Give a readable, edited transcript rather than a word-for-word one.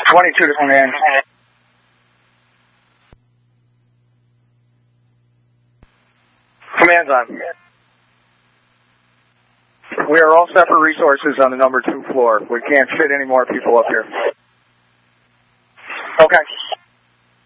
22 to command. Command's on. We are all set for resources on the number 2 floor. We can't fit any more people up here. Okay.